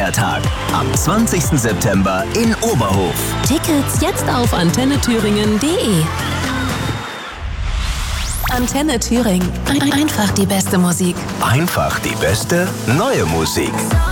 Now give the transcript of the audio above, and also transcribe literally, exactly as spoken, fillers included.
Feiertag am zwanzigsten September in Oberhof. Tickets jetzt auf antenne thüringen punkt de. Antenne Thüringen. Einfach die beste Musik. Einfach die beste neue Musik.